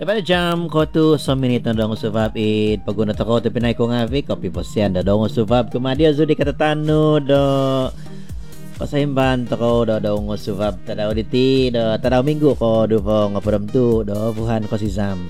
Dapat jam ko tu minute na dong subab it pagunat ako tu pinay ko nga vi kopi posyan da dong subab kumadia zudi katatano do pasahimban to ko do dong subab tadaw diti do tadaw minggu ko do po ngapadam tu do buhan ko si Zam.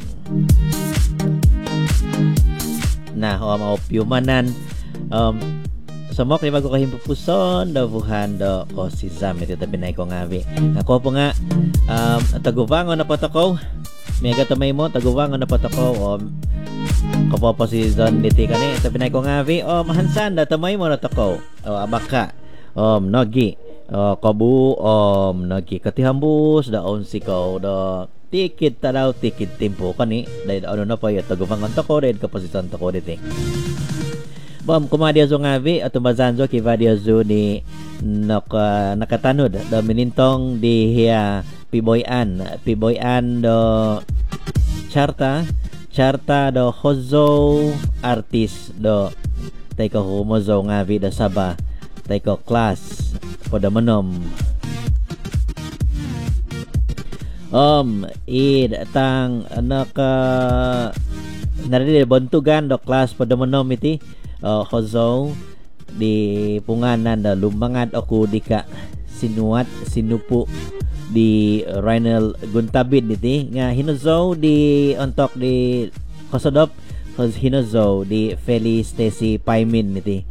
Nah, opiumanan semok ni bago kahimpo puson do buhan do ko si Zam itu tapi naik ko ngavi. Ako po nga tagubangon na po to ko. Mega tamay mo tagubangon na po to ko kapopo si Zon diti kani tapi naik ko ngavi mahansan da tamay mo na to ko. Abaka nogi kabu nogi katihambus da onsi ko do tikit tadaw tikit timpo kani dahil ano na po yung tagubangon to ko dahil kapositon to ko diti. Kumadia zo ngavi at tumazanzo kivadia zo ni nakatanod do minintong di hiya piboyan do charta do hozo artist do tayo humozo ngavi da saba tayo class poda manom id tang naka narili bontugan do class poda manom iti hozo di punganan da lumangan ako di ka sinuat sinupu di Rhinal Guntabid diti nga hinozo di ontok di kosodop hinozo di Feli Stacy Paimin niti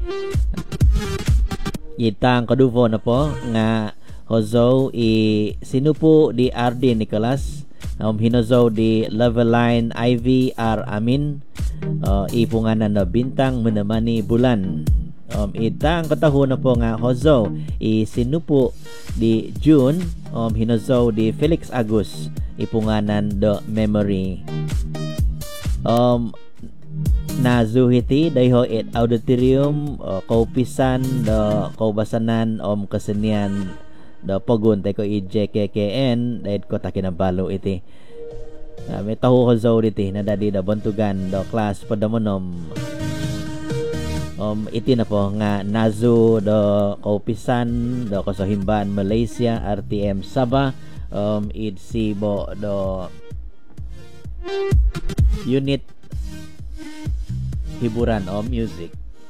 itang kaduvo na po nga hozo i sinupu di RD Nicholas hinozo di Leveline Ivy R Amin ipunganan na bintang menamani bulan itang katahon na po nga hozo isinupo di June hinozo di Felix Agus ipunganan do memory nazuhiti dayho it auditorium kaupisan do kaubasanan kesenian do pogun tay ko IJKKN dahil ko takinabalo iti may taho hozo diti na dadi da bantugan do class padamonom iti na po nga nazu do kaupisan do kasahimban Malaysia RTM Sabah idsibo do unit hiburan music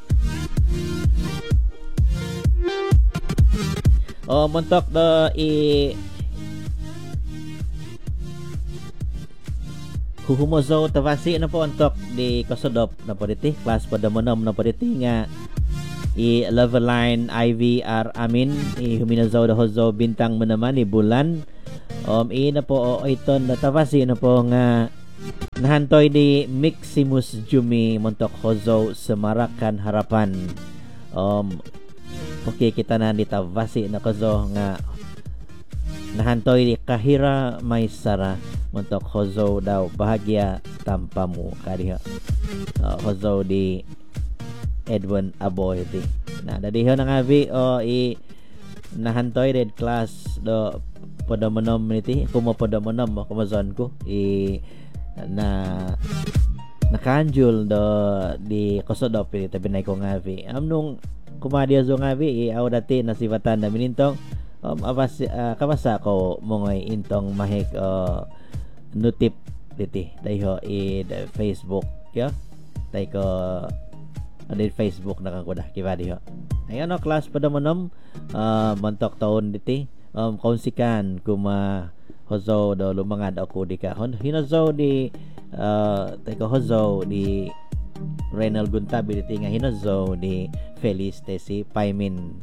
montok do huhumozo tavasi na po antok di kasodop na po diti class padamonom na po diti nga i Leveline IVR Amin i huminazo da hozo bintang menaman i bulan na po iton na tavasi na po nga nahantoy di Maximus Jumi montok hozo semarakan harapan okay kita na di tavasi na kozo nga nahantoy di Kahira Maysara montok hozo daw bahagia tanpa mu kadiha hozo di Edwin Aboy di na dadiho na ngavi i nahantoy red class do podomonom niti kumo podomonom kumazon ko na nakanjul do di kosodop tabi nay ko ngavi amnung kumadia zo ngavi awdati nasibatan na minintong kabasa ko mongoy intong mahik nutip diti dayho i Facebook ya tay ko di Facebook nakakuda kibadi ho ayan class padamonom montok taon diti kaunsikan kuma hozo do lumangad ako di ka hinozo di tay ko hozo di Renal Guntabi diti nga hinozo di Feli Stacy Paimin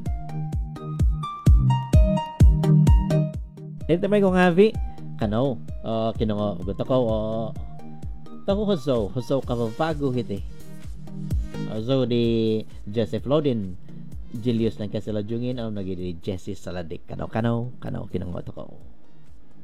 dito may ko ngavi kanaw kinungo gusto ko taho hozo kababago hiti hozo di Joseph Lodin Julius ng kasalajungin naging di Jesse Saladik kanaw kinungo to ko